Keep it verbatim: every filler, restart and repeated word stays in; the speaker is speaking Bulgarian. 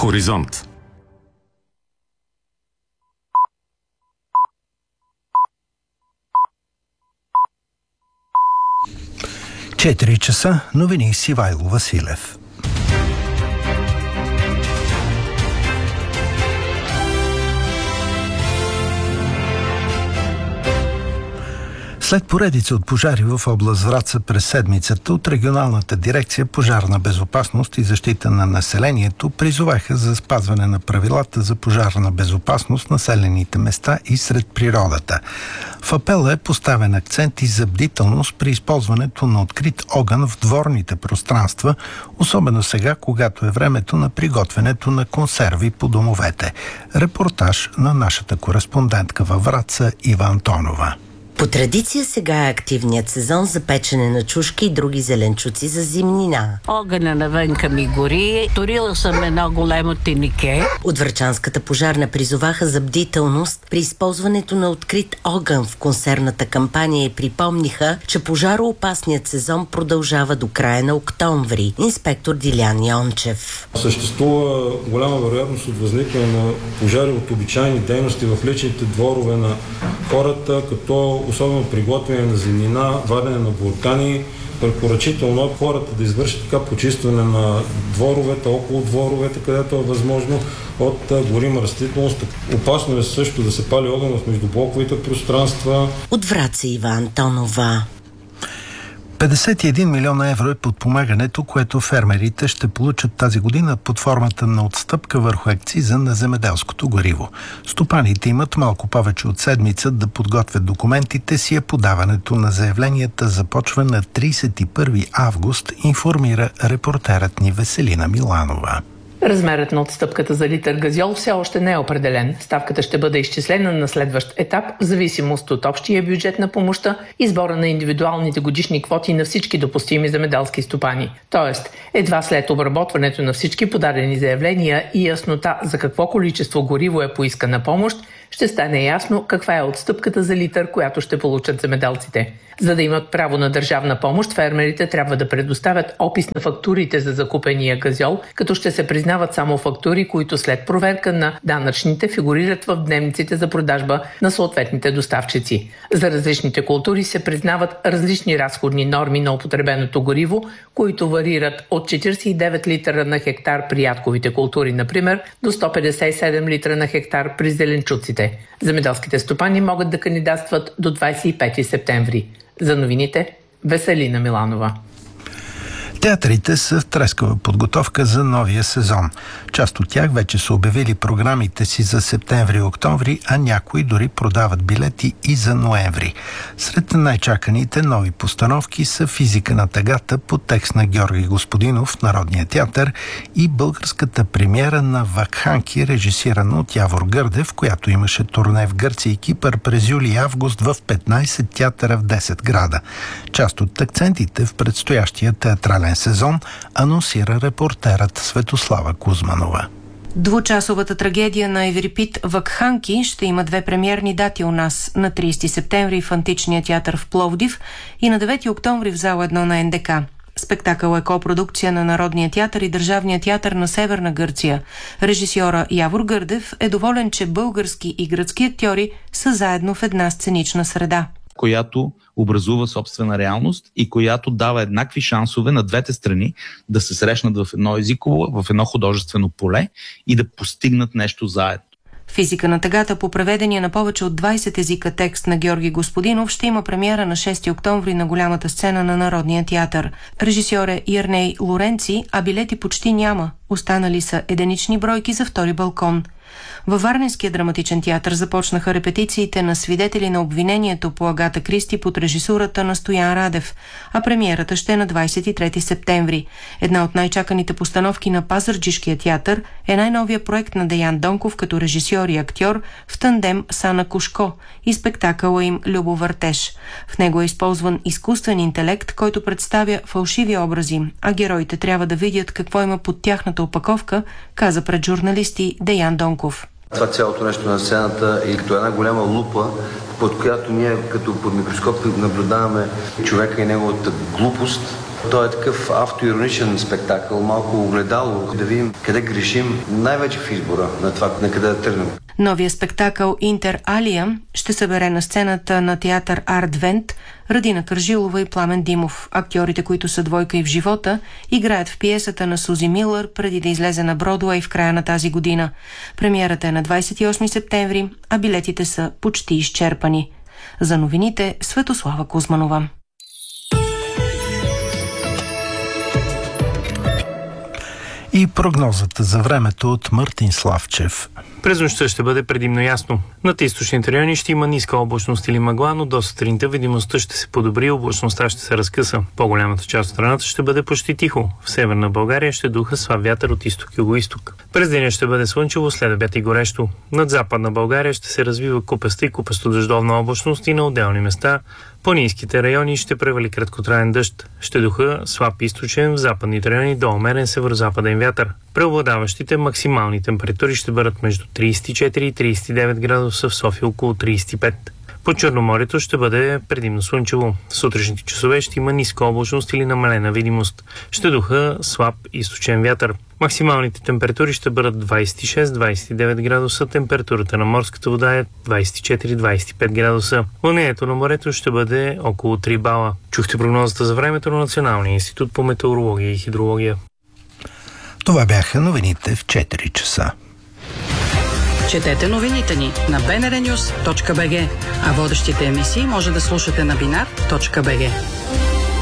Хоризонт. четири часа, новини с Ивайло Василев. След поредица от пожари в област Враца през седмицата, от регионалната дирекция пожарна безопасност и защита на населението призоваха за спазване на правилата за пожарна безопасност в населените места и сред природата. В апела е поставен акцент и за бдителност при използването на открит огън в дворните пространства, особено сега, когато е времето на приготвянето на консерви по домовете. Репортаж на нашата кореспондентка във Враца Ива Антонова. По традиция сега е активният сезон за печене на чушки и други зеленчуци за зимнина. Огъня навънка ми гори, турила съм едно големо тенике. От врачанската пожарна призоваха за бдителност при използването на открит огън в консервната кампания и припомниха, че пожароопасният сезон продължава до края на октомври. Инспектор Дилян Йончев. Съществува голяма вероятност от възникване на пожари от обичайни дейности в личните дворове на хората, като особено приготвяне на зимнина, вадене на буркани. Препоръчително е хората да извършат така почистване на дворовете, около дворовете, където е възможно, от горима растителност. Опасно е също да се пали огън в междублоковите пространства. От Враца Ива Антонова. петдесет и един милиона евро е подпомагането, което фермерите ще получат тази година под формата на отстъпка върху акциза на земеделското гориво. Стопаните имат малко повече от седмица да подготвят документите си, а подаването на заявленията започва на тридесет и първи август, информира репортерът ни Веселина Миланова. Размерът на отстъпката за литър газьол все още не е определен. Ставката ще бъде изчислена на следващ етап в зависимост от общия бюджет на помощта и сбора на индивидуалните годишни квоти на всички допустими земеделски стопани. Тоест, едва след обработването на всички подадени заявления и яснота за какво количество гориво е поискана помощ, ще стане ясно каква е отстъпката за литър, която ще получат земеделците. За да имат право на държавна помощ, фермерите трябва да предоставят опис на фактурите за закупения газьол, като ще се признават само фактури, които след проверка на данъчните фигурират в дневниците за продажба на съответните доставчици. За различните култури се признават различни разходни норми на употребеното гориво, които варират от четиридесет и девет литра на хектар при ядковите култури, например, до сто петдесет и седем литра на хектар при зеленчуците. Земеделските стопани могат да кандидатстват до двадесет и пети септември. За новините, Веселина Миланова. Театрите са в трескава подготовка за новия сезон. Част от тях вече са обявили програмите си за септември и октомври, а някои дори продават билети и за ноември. Сред най-чаканите нови постановки са Физика на тъгата по текст на Георги Господинов в Народния театър и българската премиера на Вакханки, режисирана от Явор Гърдев, която имаше турне в Гърция и Кипър през юли и август в петнадесет театъра в десет града. Част от акцентите в предстоящия театрален сезон анонсира репортерът Светослава Кузманова. Двучасовата трагедия на Еврипид Вакханки ще има две премиерни дати у нас на тридесети септември в Античния театър в Пловдив и на девети октомври в зала едно на Ен Де Ка. Спектакъл е копродукция на Народния театър и Държавния театър на Северна Гърция. Режисьора Явор Гърдев е доволен, че български и гръцки актьори са заедно в една сценична среда, която образува собствена реалност и която дава еднакви шансове на двете страни да се срещнат в едно езиково, в едно художествено поле и да постигнат нещо заедно. Физика на тъгата по преведения на повече от двадесет езика текст на Георги Господинов ще има премиера на шести октомври на голямата сцена на Народния театър. Режисьор е Ирней Лоренци, а билети почти няма. Останали са единични бройки за втори балкон. Във Варненския драматичен театър започнаха репетициите на Свидетели на обвинението по Агата Кристи под режисурата на Стоян Радев, а премиерата ще е на двадесет и трети септември. Една от най-чаканите постановки на Пазарджишкия театър е най-новия проект на Деян Донков като режисьор и актьор в тандем с Ана Кушко и спектакъла им Любовъртеж. В него е използван изкуствен интелект, който представя фалшиви образи, а героите трябва да видят какво има под тяхната опаковка, каза пред журналисти Деян Донков. Това цялото нещо на сцената е като една голяма лупа, под която ние като под микроскоп наблюдаваме човека и неговата глупост, Той е такъв автоироничен спектакъл, малко огледало, да видим къде грешим, най-вече в избора на това, на къде да тръгнем. Новия спектакъл Интер Алия ще събере на сцената на театър Арт Вент Радина Кържилова и Пламен Димов. Актьорите, които са двойка и в живота, играят в пиесата на Сузи Милър преди да излезе на Бродуей в края на тази година. Премиерата е на двадесет и осми септември, а билетите са почти изчерпани. За новините Светослава Кузманова. И прогнозата за времето от Мартин Славчев. През нощта ще бъде предимно ясно. Над източните райони ще има ниска облачност или мъгла, но до сутринта видимостта ще се подобри и облачността ще се разкъса. По-голямата част от страната ще бъде почти тихо. В северна България ще духа слаб вятър от изток и югоизток. През деня ще бъде слънчево, след обяд и горещо. Над западна България ще се развива купеста и купесто-дъждовна облачност и на отделни места. По ниските райони ще превали краткотраен дъжд. Ще духа слаб източен, в западните райони до умерен северозападен вятър. Преобладаващите максимални температури ще бъдат между тридесет и четири и тридесет и девет градуса, в София около тридесет и пет. По Черноморието ще бъде предимно слънчево. В сутрешните часове ще има ниска облачност или намалена видимост. Ще духа слаб източен вятър. Максималните температури ще бъдат двадесет и шест до двадесет и девет градуса, температурата на морската вода е двадесет и четири до двадесет и пет градуса. Вълнението на морето ще бъде около три бала. Чухте прогнозата за времето на Националния институт по метеорология и хидрология. Това бяха новините в четири часа. Четете новините ни на би ен ар нюс точка би джи, а водещите емисии може да слушате на бинар точка би джи.